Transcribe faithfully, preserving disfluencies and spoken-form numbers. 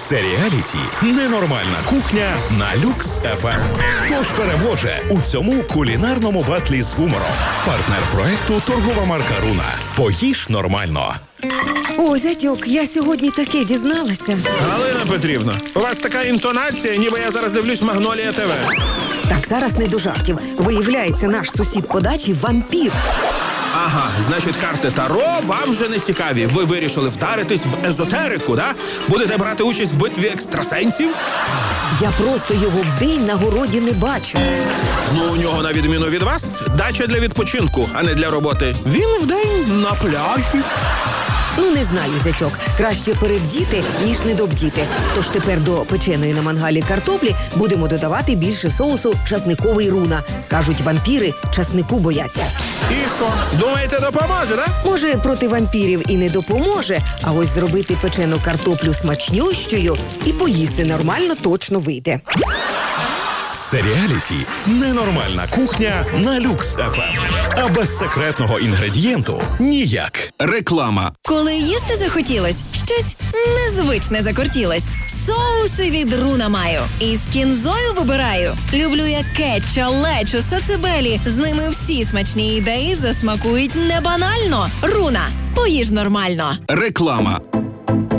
Серіаліті «Ненормальна кухня» на Люкс еф ем. Хто ж переможе у цьому кулінарному батлі з гумором? Партнер проекту торгова марка «Руна». Поїж нормально. О, зятьок, я сьогодні таке дізналася. Галина Петрівна, у вас така інтонація, ніби я зараз дивлюсь «Магнолія ТВ». Так, зараз не до жартів. Виявляється, наш сусід по дачі – вампір. Ага, значить, карти Таро вам вже не цікаві. Ви вирішили вдаритись в езотерику, да? Будете брати участь в битві екстрасенсів? Я просто його вдень на городі не бачу. Ну, у нього, на відміну від вас, дача для відпочинку, а не для роботи. Він вдень на пляжі. Ну, не знаю, зятьок. Краще перевдіти, ніж недобдіти. Тож тепер до печеної на мангалі картоплі будемо додавати більше соусу часниковий руна. Кажуть, вампіри часнику бояться. І що, думаєте, допоможе, да? Може, проти вампірів і не допоможе, а ось зробити печену картоплю смачнющою і поїсти нормально точно вийде. Серіаліті «Ненормальна кухня» на Люкс еф ем. А без секретного інгредієнту ніяк. Реклама. Коли їсти захотілось, щось незвичне закортілось. Соуси від Руна маю. Із кінзою вибираю. Люблю я кетча, лечо, сацебелі. З ними всі смачні ідеї засмакують не банально. Руна. Поїж нормально. Реклама.